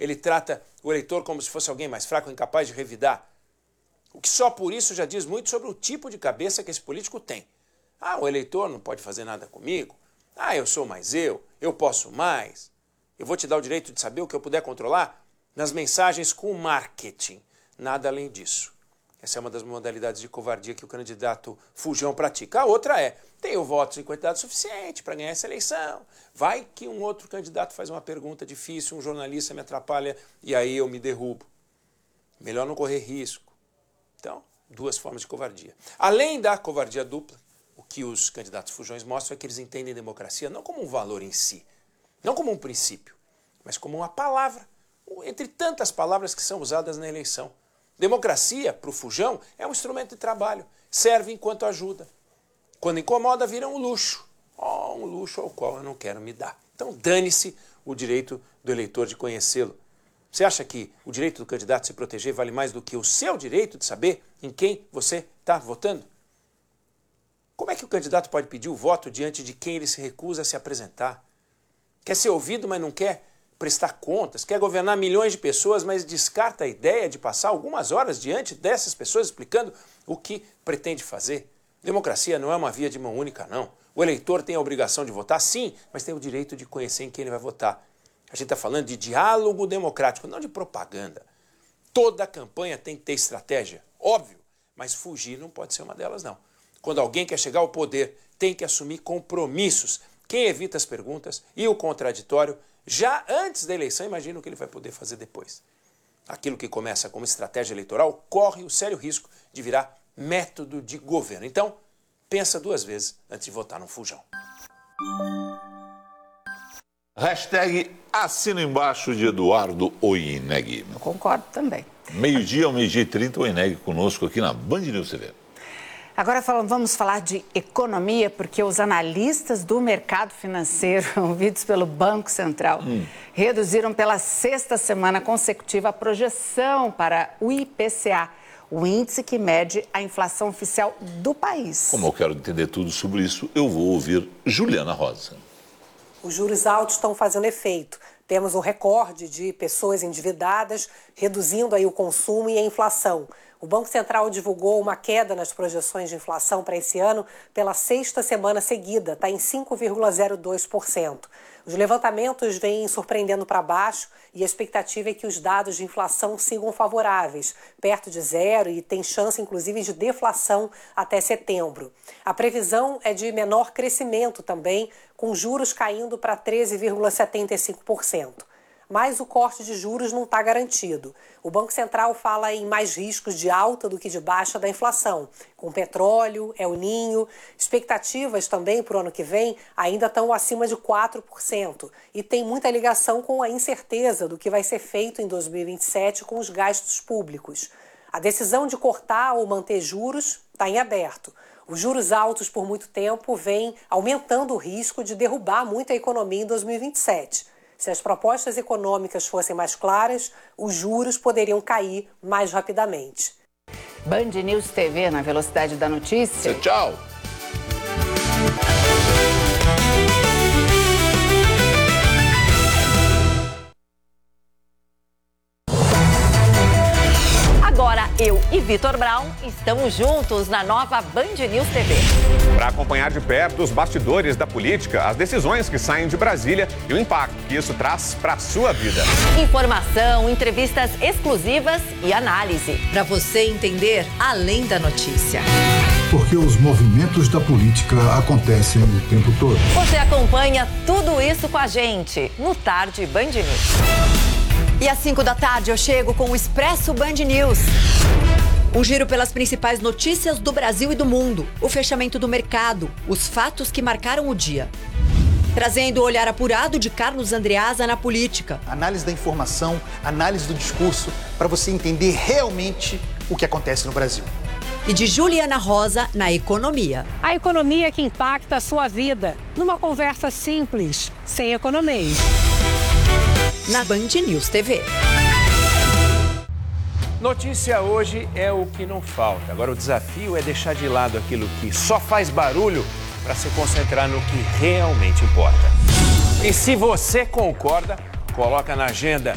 ele trata o eleitor como se fosse alguém mais fraco, incapaz de revidar. O que só por isso já diz muito sobre o tipo de cabeça que esse político tem. O eleitor não pode fazer nada comigo. Eu sou mais eu posso mais. Eu vou te dar o direito de saber o que eu puder controlar nas mensagens com marketing. Nada além disso. Essa é uma das modalidades de covardia que o candidato Fujão pratica. A outra é, tenho votos em quantidade suficiente para ganhar essa eleição. Vai que um outro candidato faz uma pergunta difícil, um jornalista me atrapalha e aí eu me derrubo. Melhor não correr risco. Então, duas formas de covardia. Além da covardia dupla, o que os candidatos Fujões mostram é que eles entendem democracia não como um valor em si, não como um princípio, mas como uma palavra, entre tantas palavras que são usadas na eleição. Democracia, para o Fujão, é um instrumento de trabalho, serve enquanto ajuda. Quando incomoda, vira um luxo. Um luxo ao qual eu não quero me dar. Então, dane-se o direito do eleitor de conhecê-lo. Você acha que o direito do candidato se proteger vale mais do que o seu direito de saber em quem você está votando? Como é que o candidato pode pedir o voto diante de quem ele se recusa a se apresentar? Quer ser ouvido, mas não quer prestar contas, quer governar milhões de pessoas, mas descarta a ideia de passar algumas horas diante dessas pessoas explicando o que pretende fazer. Democracia não é uma via de mão única, não. O eleitor tem a obrigação de votar, sim, mas tem o direito de conhecer em quem ele vai votar. A gente está falando de diálogo democrático, não de propaganda. Toda campanha tem que ter estratégia, óbvio, mas fugir não pode ser uma delas, não. Quando alguém quer chegar ao poder, tem que assumir compromissos. Quem evita as perguntas e o contraditório, já antes da eleição, imagina o que ele vai poder fazer depois. Aquilo que começa como estratégia eleitoral corre o sério risco de virar método de governo. Então, pensa duas vezes antes de votar no Fujão. Hashtag assina embaixo de Eduardo Oineg. Eu concordo também. Meio-dia ao 12h30, Oineg conosco aqui na Band News TV. Agora vamos falar de economia, porque os analistas do mercado financeiro, ouvidos pelo Banco Central, reduziram pela sexta semana consecutiva a projeção para o IPCA, o índice que mede a inflação oficial do país. Como eu quero entender tudo sobre isso, eu vou ouvir Juliana Rosa. Os juros altos estão fazendo efeito. Temos um recorde de pessoas endividadas, reduzindo aí o consumo e a inflação. O Banco Central divulgou uma queda nas projeções de inflação para esse ano pela sexta semana seguida, está em 5,02%. Os levantamentos vêm surpreendendo para baixo e a expectativa é que os dados de inflação sigam favoráveis, perto de zero, e tem chance, inclusive, de deflação até setembro. A previsão é de menor crescimento também, com juros caindo para 13,75%. Mas o corte de juros não está garantido. O Banco Central fala em mais riscos de alta do que de baixa da inflação, com petróleo, El Ninho. Expectativas também para o ano que vem ainda estão acima de 4% e tem muita ligação com a incerteza do que vai ser feito em 2027 com os gastos públicos. A decisão de cortar ou manter juros está em aberto. Os juros altos por muito tempo vêm aumentando o risco de derrubar muito a economia em 2027. Se as propostas econômicas fossem mais claras, os juros poderiam cair mais rapidamente. Band News TV, na velocidade da notícia. Tchau! Agora eu e Vitor Brown estamos juntos na nova Band News TV. Para acompanhar de perto os bastidores da política, as decisões que saem de Brasília e o impacto que isso traz para a sua vida. Informação, entrevistas exclusivas e análise. Para você entender além da notícia. Porque os movimentos da política acontecem o tempo todo. Você acompanha tudo isso com a gente no Tarde Band News. E às 5 da tarde eu chego com o Expresso Band News. O giro pelas principais notícias do Brasil e do mundo. O fechamento do mercado. Os fatos que marcaram o dia. Trazendo o olhar apurado de Carlos Andreasa na política. Análise da informação, análise do discurso, para você entender realmente o que acontece no Brasil. E de Juliana Rosa na economia. A economia que impacta a sua vida. Numa conversa simples, sem economês. Na Band News TV. Notícia hoje é o que não falta. Agora o desafio é deixar de lado aquilo que só faz barulho para se concentrar no que realmente importa. E se você concorda, coloca na agenda